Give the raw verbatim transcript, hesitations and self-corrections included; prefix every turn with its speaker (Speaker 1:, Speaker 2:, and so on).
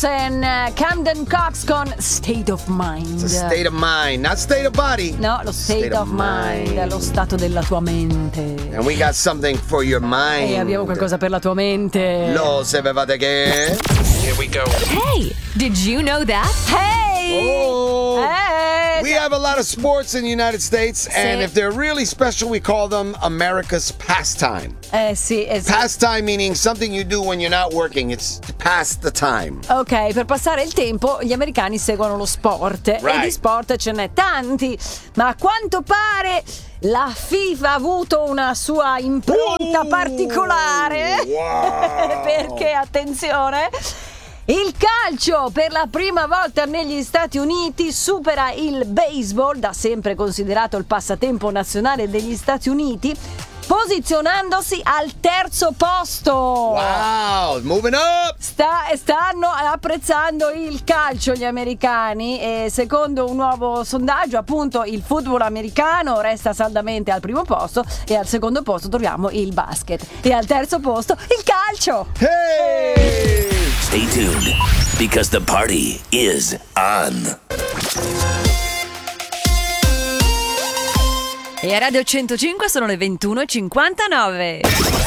Speaker 1: and Camden Cox con State of Mind.
Speaker 2: It's a state of mind, not state of body.
Speaker 1: No, lo state, state of, of mind, mind, lo stato della tua mente.
Speaker 2: And we got something for your mind.
Speaker 1: E abbiamo qualcosa per la tua mente.
Speaker 2: Lo sapevate che?
Speaker 3: Here we go.
Speaker 4: Hey, did you know that?
Speaker 1: Hey!
Speaker 2: Oh!
Speaker 1: Hey!
Speaker 2: We have a lot of sports in the United States,
Speaker 1: Sì.
Speaker 2: and if they're really special, we call them America's pastime.
Speaker 1: Eh sì, esatto.
Speaker 2: Pastime meaning something you do when you're not working. It's to pass the time.
Speaker 1: Ok, per passare il tempo gli americani seguono lo sport.
Speaker 2: Right.
Speaker 1: E di sport ce n'è tanti, ma a quanto pare la FIFA ha avuto una sua impronta
Speaker 2: Ooh,
Speaker 1: particolare.
Speaker 2: wow.
Speaker 1: Perché, attenzione, il calcio per la prima volta negli Stati Uniti supera il baseball, da sempre considerato il passatempo nazionale degli Stati Uniti, posizionandosi al terzo posto.
Speaker 2: Wow, moving up.
Speaker 1: Sta, stanno apprezzando il calcio gli americani e secondo un nuovo sondaggio appunto il football americano resta saldamente al primo posto e al secondo posto troviamo il basket e al terzo posto il calcio.
Speaker 2: Hey!
Speaker 3: Stay tuned, because the party is on.
Speaker 4: E a Radio centocinque sono le ventuno e cinquantanove.